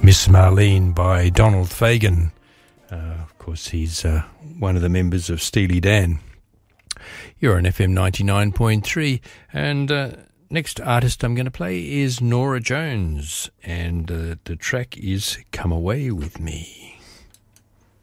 Miss Marlene by Donald Fagen. Of course, he's one of the members of Steely Dan. You're on FM 99.3, and next artist I'm going to play is Norah Jones, and the track is Come Away With Me.